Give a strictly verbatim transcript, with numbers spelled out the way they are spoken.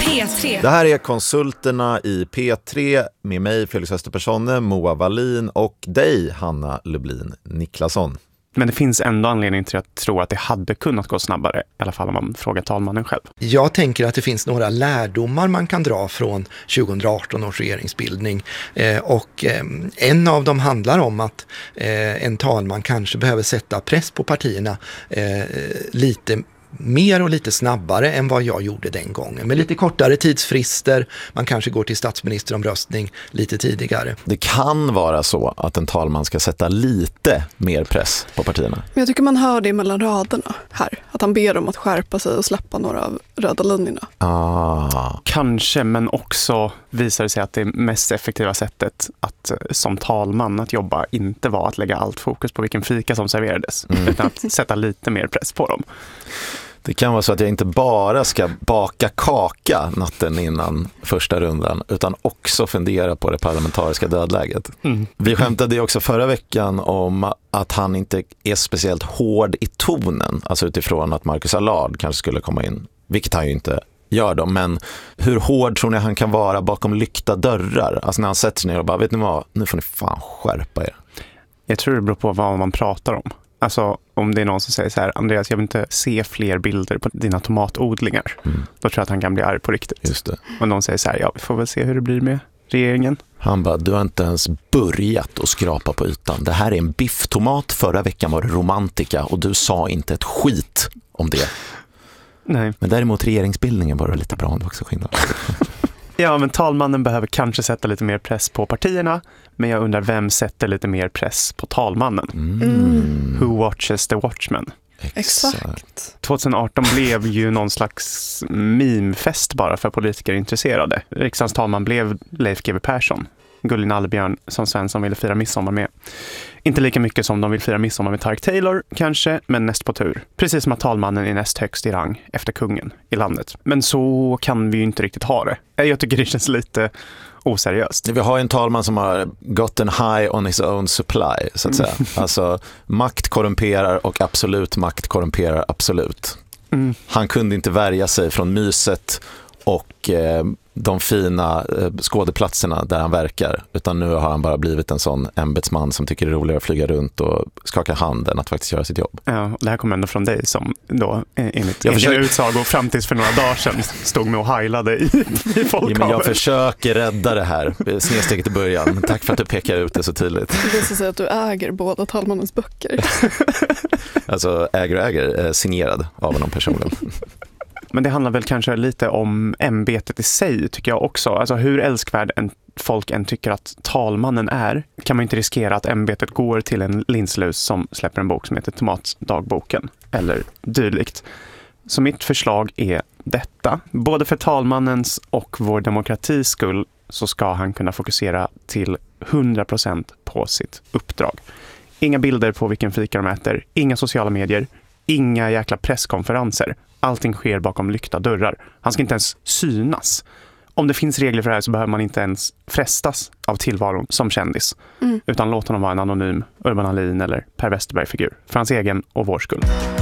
P tre. Det här är Konsulterna i P tre med mig, Felix Österpersonne, Moa Wallin och dig, Hanna Lublin Niklasson. Men det finns ändå anledning till att tro att det hade kunnat gå snabbare, i alla fall om man frågar talmannen själv. Jag tänker att det finns några lärdomar man kan dra från tjugoarton års regeringsbildning. Eh, och eh, en av dem handlar om att eh, en talman kanske behöver sätta press på partierna eh, lite mer och lite snabbare än vad jag gjorde den gången. Med lite kortare tidsfrister, man kanske går till statsministeromröstning lite tidigare. Det kan vara så att en talman ska sätta lite mer press på partierna. Men jag tycker man hör det mellan raderna här. Att han ber dem att skärpa sig och släppa några av röda linjerna. Ah. Kanske, men också visar det sig att det mest effektiva sättet att som talman att jobba inte var att lägga allt fokus på vilken fika som serverades, mm. utan att sätta lite mer press på dem. Det kan vara så att jag inte bara ska baka kaka natten innan första rundan utan också fundera på det parlamentariska dödläget. Mm. Vi skämtade ju också förra veckan om att han inte är speciellt hård i tonen, alltså utifrån att Marcus Allard kanske skulle komma in, vilket han ju inte gör då, men hur hård tror ni han kan vara bakom lyckta dörrar? Alltså när han sätter sig ner och bara, vet ni vad, nu får ni fan skärpa er. Jag tror det beror på vad man pratar om. Alltså om det är någon som säger så här, Andreas, jag vill inte se fler bilder på dina tomatodlingar. Mm. Då tror jag att han kan bli arg på riktigt. Just det. Och någon säger så här, ja, vi får väl se hur det blir med regeringen. Han bara, du har inte ens börjat att skrapa på ytan. Det här är en bifftomat, förra veckan var det romantika och du sa inte ett skit om det. Nej. Men däremot regeringsbildningen var det lite bra om det också skillnad. Ja, men talmannen behöver kanske sätta lite mer press på partierna, men jag undrar vem sätter lite mer press på talmannen? Mm. Who watches the watchman? Exakt. tjugoarton blev ju någon slags memefest bara för politiker intresserade. Riksdagens talman blev Leif G W Persson. Gullin Allbjörn som Svensson ville fira midsommar med. Inte lika mycket som de vill fira midsommar med Tarek Taylor kanske, men näst på tur. Precis som att talmannen är näst högst i rang efter kungen i landet. Men så kan vi ju inte riktigt ha det. Jag tycker det känns lite oseriöst. Vi har en talman som har gått en high on his own supply, så att säga. Mm. Alltså, makt korrumperar och absolut makt korrumperar absolut. Mm. Han kunde inte värja sig från myset och eh, de fina eh, skådeplatserna där han verkar, utan nu har han bara blivit en sån ämbetsman som tycker det är roligare att flyga runt och skaka handen att faktiskt göra sitt jobb. Ja, det här kommer ändå från dig som då enligt jag försöker... utsagor fram tills för några dagar sedan stod med och heilade i, i folkhavet. Ja, men jag försöker rädda det här snedsteget i början. Tack för att du pekar ut det så tydligt. Det visar sig att du äger båda talmannens böcker. Alltså äger och äger, eh, signerad av honom personligen. Men det handlar väl kanske lite om ämbetet i sig, tycker jag också. Alltså hur älskvärd en folk än tycker att talmannen är, kan man inte riskera att ämbetet går till en linslus som släpper en bok som heter Tomatdagboken eller dylikt. Så mitt förslag är detta. Både för talmannens och vår demokratis skull så ska han kunna fokusera till hundra procent på sitt uppdrag. Inga bilder på vilken fika de äter, inga sociala medier, inga jäkla presskonferenser. Allting sker bakom lyckta dörrar. Han ska inte ens synas. Om det finns regler för det här så behöver man inte ens frestas av tillvaron som kändis. Mm. Utan låta honom vara en anonym Urban Ahlin eller Per Westerberg-figur. För hans egen och vår skull.